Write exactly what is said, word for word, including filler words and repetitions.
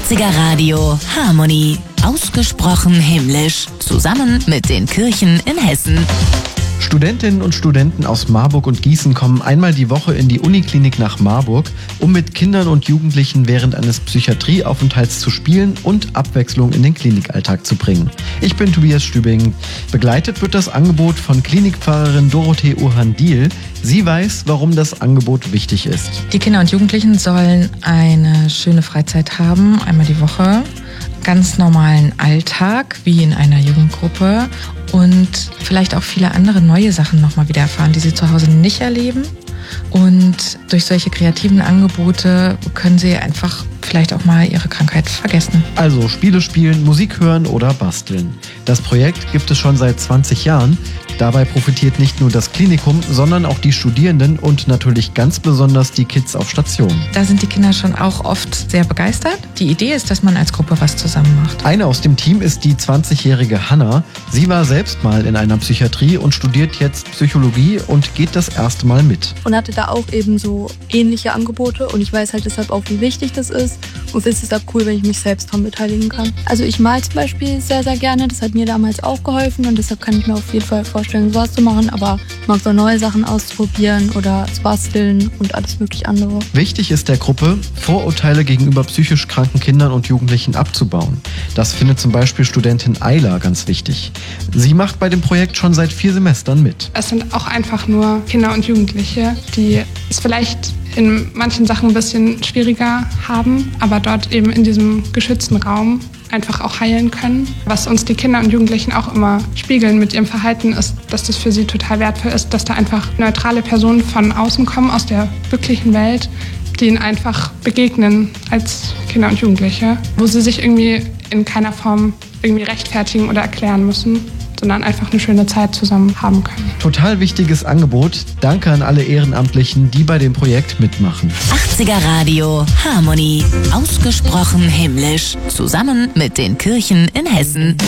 achtziger Radio Harmonie. Ausgesprochen himmlisch. Zusammen mit den Kirchen in Hessen. Studentinnen und Studenten aus Marburg und Gießen kommen einmal die Woche in die Uniklinik nach Marburg, um mit Kindern und Jugendlichen während eines Psychiatrieaufenthalts zu spielen und Abwechslung in den Klinikalltag zu bringen. Ich bin Tobias Stübing. Begleitet wird das Angebot von Klinikpfarrerin Dorothee Ohan-Diel. Sie weiß, warum das Angebot wichtig ist. Die Kinder und Jugendlichen sollen eine schöne Freizeit haben, einmal die Woche. Ganz normalen Alltag, wie in einer Jugendgruppe, und vielleicht auch viele andere neue Sachen nochmal wieder erfahren, die sie zu Hause nicht erleben. Und durch solche kreativen Angebote können sie einfach vielleicht auch mal ihre Krankheit vergessen. Also Spiele spielen, Musik hören oder basteln. Das Projekt gibt es schon seit zwanzig Jahren. Dabei profitiert nicht nur das Klinikum, sondern auch die Studierenden und natürlich ganz besonders die Kids auf Station. Da sind die Kinder schon auch oft sehr begeistert. Die Idee ist, dass man als Gruppe was zusammen macht. Eine aus dem Team ist die zwanzigjährige Hanna. Sie war selbst mal in einer Psychiatrie und studiert jetzt Psychologie und geht das erste Mal mit. Und hatte da auch eben so ähnliche Angebote und ich weiß halt deshalb auch, wie wichtig das ist und finde es deshalb cool, wenn ich mich selbst daran beteiligen kann. Also ich mal zum Beispiel sehr, sehr gerne, das hat mir damals auch geholfen und deshalb kann ich mir auf jeden Fall vorstellen, sowas zu machen, aber ich mag so neue Sachen auszuprobieren oder zu basteln und alles mögliche andere. Wichtig ist der Gruppe, Vorurteile gegenüber psychisch kranken Kindern und Jugendlichen abzubauen. Das findet zum Beispiel Studentin Ayla ganz wichtig. Sie macht bei dem Projekt schon seit vier Semestern mit. Es sind auch einfach nur Kinder und Jugendliche, die es vielleicht in manchen Sachen ein bisschen schwieriger haben, aber dort eben in diesem geschützten Raum einfach auch heilen können. Was uns die Kinder und Jugendlichen auch immer spiegeln mit ihrem Verhalten ist, dass das für sie total wertvoll ist, dass da einfach neutrale Personen von außen kommen, aus der wirklichen Welt, die ihnen einfach begegnen als Kinder und Jugendliche, wo sie sich irgendwie in keiner Form irgendwie rechtfertigen oder erklären müssen, sondern einfach eine schöne Zeit zusammen haben können. Total wichtiges Angebot. Danke an alle Ehrenamtlichen, die bei dem Projekt mitmachen. achtziger Radio Harmonie. Ausgesprochen himmlisch. Zusammen mit den Kirchen in Hessen.